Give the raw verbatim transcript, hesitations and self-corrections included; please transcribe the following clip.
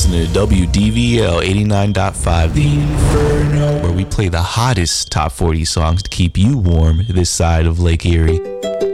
listening to W D V L eighty-nine point five, The Inferno, where we play the hottest top forty songs to keep you warm this side of Lake Erie.